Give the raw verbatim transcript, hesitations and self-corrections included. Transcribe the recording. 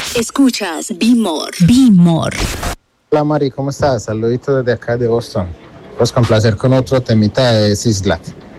Escuchas Be More. Be More. Hola Mari, ¿cómo estás? Saludito desde acá de Boston. Pues con placer con otro temita de Sislat.